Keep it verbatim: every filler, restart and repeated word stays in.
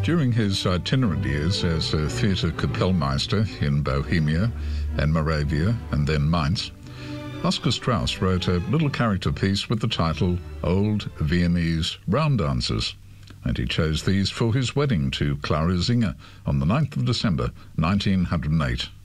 During his itinerant years as a theatre Kapellmeister in Bohemia and Moravia and then Mainz, Oscar Strauss wrote a little character piece with the title Old Viennese Round Dancers, and he chose these for his wedding to Clara Singer on the ninth of December nineteen oh eight.